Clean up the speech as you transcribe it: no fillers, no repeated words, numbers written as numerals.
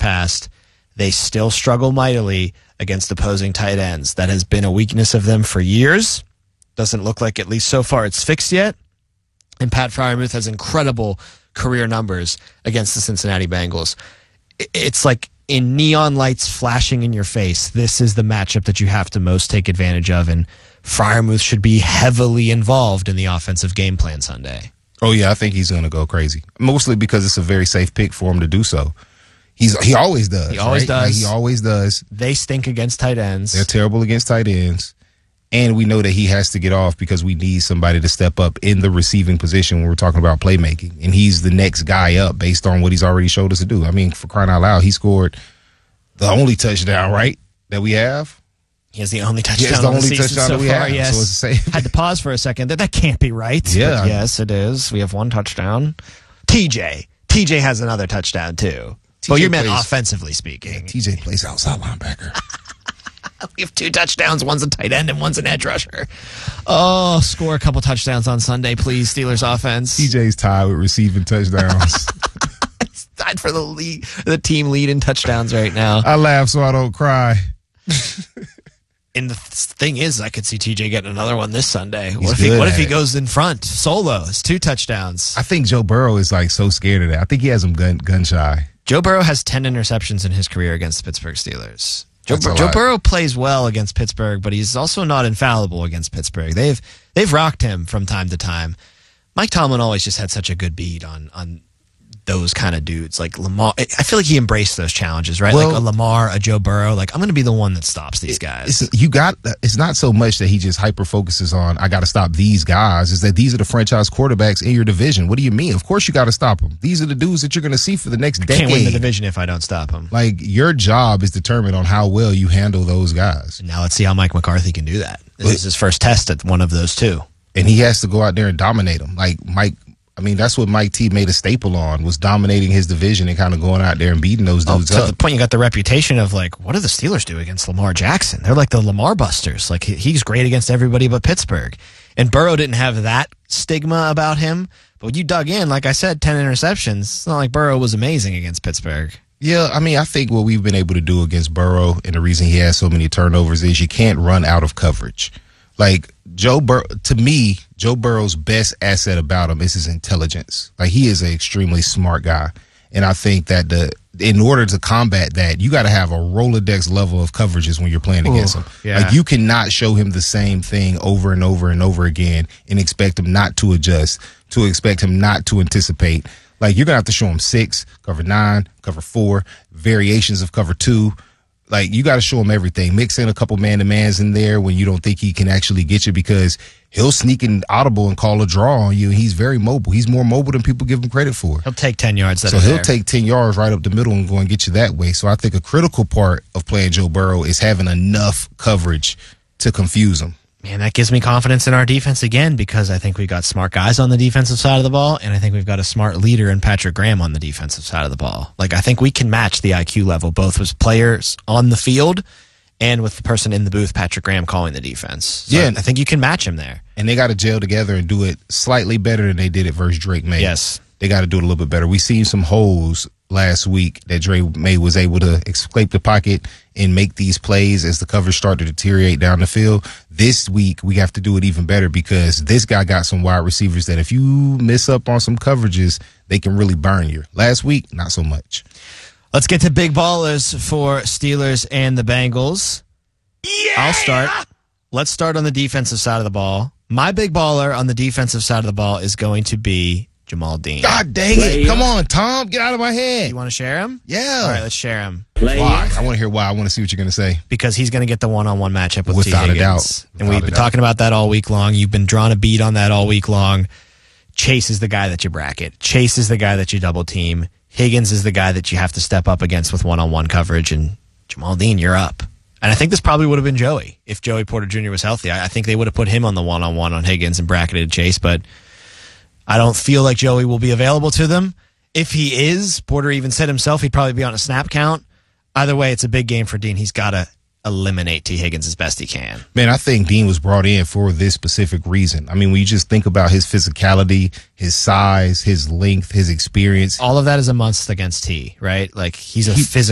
past, they still struggle mightily against opposing tight ends. That has been a weakness of them for years. Doesn't look like, at least so far, it's fixed yet. And Pat Freiermuth has incredible career numbers against the Cincinnati Bengals. It's like in neon lights flashing in your face. This is the matchup that you have to most take advantage of, and Freiermuth should be heavily involved in the offensive game plan Sunday. Oh, yeah, I think he's going to go crazy. Mostly because it's a very safe pick for him to do so. He always does. He always does. Like, he always does. They stink against tight ends. They're terrible against tight ends. And we know that he has to get off because we need somebody to step up in the receiving position when we're talking about playmaking. And he's the next guy up based on what he's already showed us to do. I mean, for crying out loud, he scored the only touchdown, right, that we have. He has the only touchdown on the season so far, yes. So it's the same. Had to pause for a second. That can't be right. Yeah. But yes, it is. We have one touchdown. TJ has another touchdown, too. Well, you meant offensively speaking. Yeah, TJ plays outside linebacker. We have 2 touchdowns. One's a tight end and one's an edge rusher. Oh, score a couple touchdowns on Sunday, please, Steelers offense. TJ's tied with receiving touchdowns. He's tied for the team lead in touchdowns right now. I laugh so I don't cry. And the thing is, I could see TJ getting another one this Sunday. What if he goes in front? Solo. It's 2 touchdowns. I think Joe Burrow is like so scared of that. I think he has him gun shy. Joe Burrow has 10 interceptions in his career against the Pittsburgh Steelers. Joe Burrow plays well against Pittsburgh, but he's also not infallible against Pittsburgh. They've rocked him from time to time. Mike Tomlin always just had such a good beat on those kind of dudes. Like Lamar, I feel like he embraced those challenges, right? Well, like a Lamar, a Joe Burrow. Like, I'm going to be the one that stops these guys. It's not so much that he just hyper focuses on, I got to stop these guys. Is that these are the franchise quarterbacks in your division. What do you mean? Of course you got to stop them. These are the dudes that you're going to see for the next decade. Can't win the division if I don't stop them. Like, your job is determined on how well you handle those guys. And now let's see how Mike McCarthy can do that. This is his first test at one of those 2. And he has to go out there and dominate them. Like that's what Mike T made a staple on, was dominating his division and kind of going out there and beating those dudes up. To the point, you got the reputation of, like, what do the Steelers do against Lamar Jackson? They're like the Lamar busters. Like, he's great against everybody but Pittsburgh. And Burrow didn't have that stigma about him. But when you dug in, like I said, 10 interceptions. It's not like Burrow was amazing against Pittsburgh. Yeah, I mean, I think what we've been able to do against Burrow, and the reason he has so many turnovers, is you can't run out of coverage. Like, to me, Joe Burrow's best asset about him is his intelligence. Like, he is an extremely smart guy. And I think that in order to combat that, you got to have a Rolodex level of coverages when you're playing against him. Yeah. Like, you cannot show him the same thing over and over and over again and expect him not to adjust, to expect him not to anticipate. Like, you're going to have to show him 6, cover 9, cover 4, variations of cover 2. Like, you got to show him everything. Mix in a couple man-to-mans in there when you don't think he can actually get you, because he'll sneak in audible and call a draw on you. He's very mobile. He's more mobile than people give him credit for. He'll take 10 yards. So he'll take 10 yards right up the middle and go and get you that way. So I think a critical part of playing Joe Burrow is having enough coverage to confuse him. Man, that gives me confidence in our defense again, because I think we've got smart guys on the defensive side of the ball, and I think we've got a smart leader in Patrick Graham on the defensive side of the ball. Like, I think we can match the IQ level, both with players on the field and with the person in the booth, Patrick Graham, calling the defense. So yeah, I think you can match him there. And they got to gel together and do it slightly better than they did it versus Drake May. Yes. They got to do it a little bit better. We seen some holes last week that Drake May was able to escape the pocket and make these plays as the coverage started to deteriorate down the field. This week, we have to do it even better, because this guy got some wide receivers that if you miss up on some coverages, they can really burn you. Last week, not so much. Let's get to big ballers for Steelers and the Bengals. Yeah! I'll start. Let's start on the defensive side of the ball. My big baller on the defensive side of the ball is going to be Jamal Dean. God dang it. Come on, Tom. Get out of my head. You want to share him? Yeah. All right, let's share him. Why? I want to hear why. I want to see what you're going to say. Because he's going to get the one-on-one matchup with Without T. Higgins. A doubt. And we've been talking about that all week long. You've been drawing a beat on that all week long. Chase is the guy that you bracket. Chase is the guy that you double team. Higgins is the guy that you have to step up against with one-on-one coverage. And Jamal Dean, you're up. And I think this probably would have been Joey if Joey Porter Jr. was healthy. I think they would have put him on the one-on-one on Higgins and bracketed Chase, but I don't feel like Joey will be available to them. If he is, Porter even said himself he'd probably be on a snap count. Either way, it's a big game for Dean. He's got to eliminate T. Higgins as best he can. Man, I think Dean was brought in for this specific reason. I mean, when you just think about his physicality, his size, his length, his experience. All of that is a must against T, right? Like, he's a physical